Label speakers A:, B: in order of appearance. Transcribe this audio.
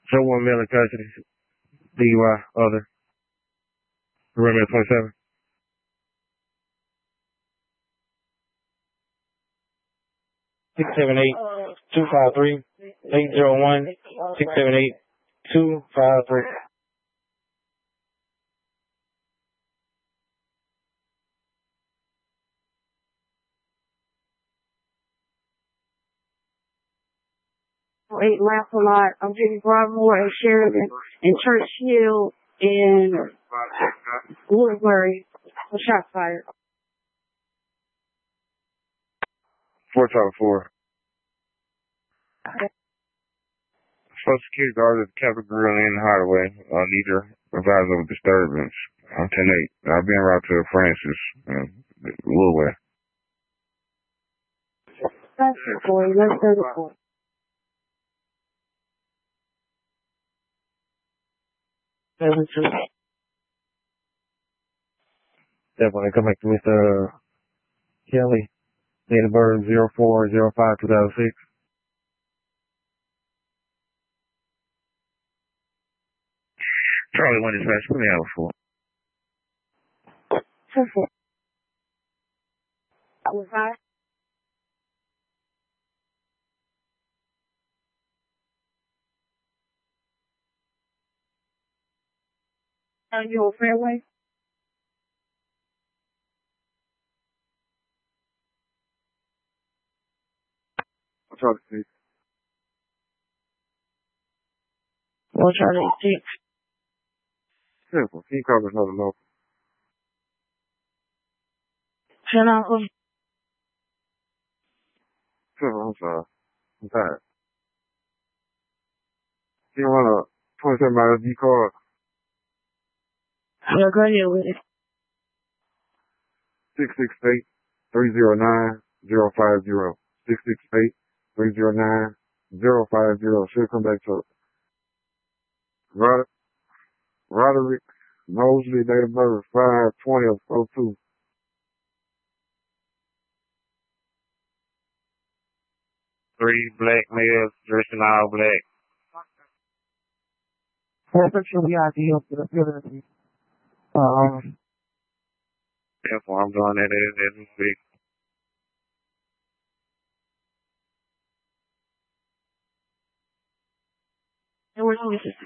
A: Show 1 male in custody. DUI, other. Remember 27. Six seven eight 253 801 678 253.
B: Eight Lancelot, I'm Jimmy Bravo and Sheridan and Churchill and Woodbury. A shot fired.
A: 4 Social security guard at the Capitol Grill in Hardaway. Leader advised of a disturbance. I'm 10-8. I've been route to Francis, Woodway.
B: That's it, boy. That's 34.
A: Definitely come back to Mr. Kelly. Date of birth 04/05/2006. Charlie 1 dispatch. Put me out for.
B: Perfect. That was high. Are you on Fairway?
A: I'll try to see.
B: We'll try to see.
A: Simple. He covers another local.
B: Turn off of
A: Simple, I'm sorry. I'm tired. You want a 27 miles D card?
B: yeah, go ahead with it.
A: 668-309-050. 668-309-050. Should come back to Roderick Mosley, date of birth 5/20/02. 3 black males dressed in all black.
B: Perfection VIP up to the ability.
A: Therefore, I'm doing that as we speak.
B: It was